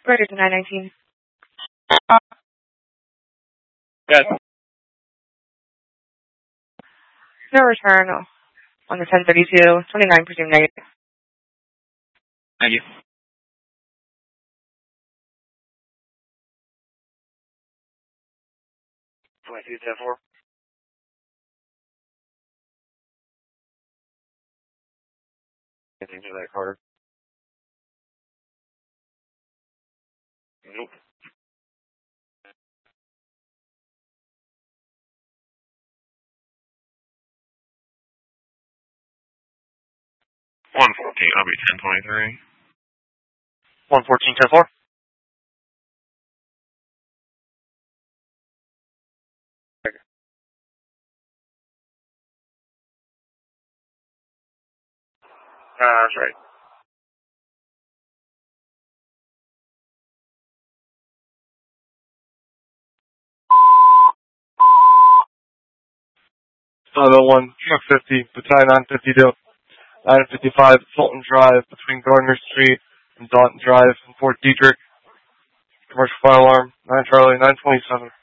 Greater than 919. Yes. No return on the 1032. 29 presumed negative. Thank you. Twenty-two 10-4. Anything to that, Carter? Nope. I'll be 1023. 114 10-4. That's right. Truck 50, Battalion 952, 955 Fulton Drive between Gardner Street and Dalton Drive in Fort Detrick. Commercial fire alarm, 9 Charlie, 927.